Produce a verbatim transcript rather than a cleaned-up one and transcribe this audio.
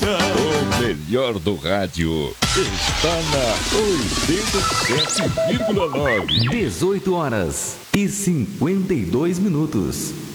O melhor do rádio está na oitenta e sete vírgula nove. dezoito horas e cinquenta e dois minutos.